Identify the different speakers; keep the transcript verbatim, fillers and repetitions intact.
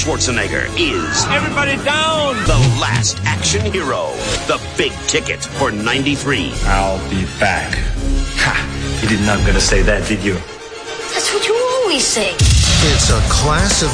Speaker 1: Schwarzenegger is...
Speaker 2: Everybody down!
Speaker 1: The last action hero. The big ticket for ninety-three.
Speaker 3: I'll be back. Ha! You did not gonna say that, did you?
Speaker 4: That's what you always say.
Speaker 5: It's a class of